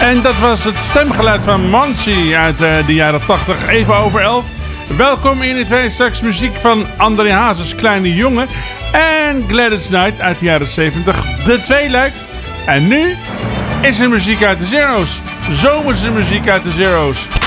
En dat was het stemgeluid van Monty uit de jaren 80, even over 11. Welkom in de tweede straks muziek van André Hazes, Kleine Jongen. En Gladys Knight uit de jaren 70, de tweeluik. En nu is er muziek uit de Zero's. Zomerse muziek uit de Zero's.